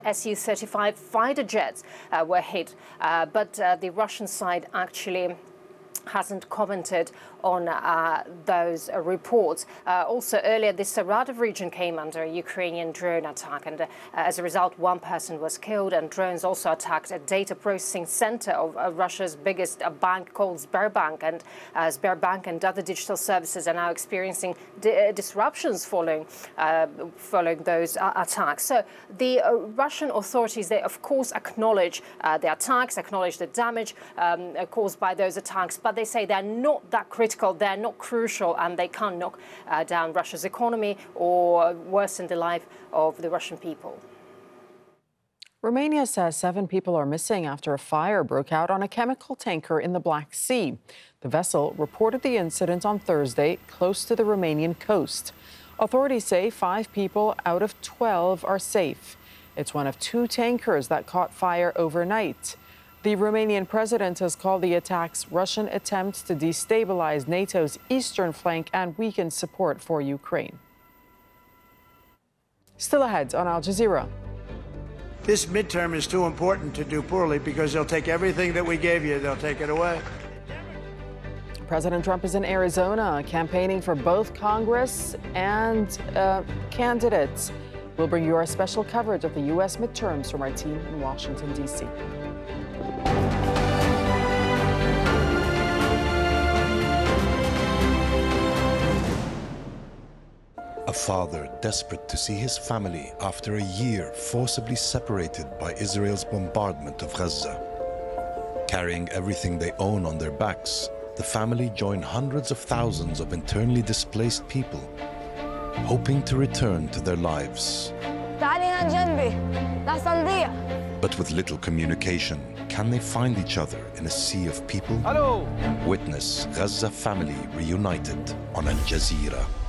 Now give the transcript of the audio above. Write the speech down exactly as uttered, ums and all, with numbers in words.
S U thirty-five fighter jets uh, were hit, uh, but uh, the Russian side actually hasn't commented on uh, those uh, reports. Uh, also, earlier, the Saratov region came under a Ukrainian drone attack, and uh, as a result, one person was killed, and drones also attacked a data processing center of uh, Russia's biggest uh, bank called Sberbank, and uh, Sberbank and other digital services are now experiencing di uh, disruptions following uh, following those uh, attacks. So the uh, Russian authorities, they of course acknowledge uh, the attacks, acknowledge the damage um, caused by those attacks, but they say they're not that critical, they're not crucial, and they can't knock uh, down Russia's economy or worsen the life of the Russian people. Romania says seven people are missing after a fire broke out on a chemical tanker in the Black Sea. The vessel reported the incident on Thursday close to the Romanian coast. Authorities say five people out of twelve are safe. It's one of two tankers that caught fire overnight. The Romanian president has called the attacks Russian attempts to destabilize NATO's eastern flank and weaken support for Ukraine. Still ahead on Al Jazeera. This midterm is too important to do poorly because they'll take everything that we gave you, they'll take it away. President Trump is in Arizona campaigning for both Congress and uh, candidates. We'll bring you our special coverage of the U S midterms from our team in Washington, D C A father desperate to see his family after a year forcibly separated by Israel's bombardment of Gaza. Carrying everything they own on their backs, the family join hundreds of thousands of internally displaced people, hoping to return to their lives. But with little communication, can they find each other in a sea of people? Hello. Witness Gaza family reunited on Al Jazeera.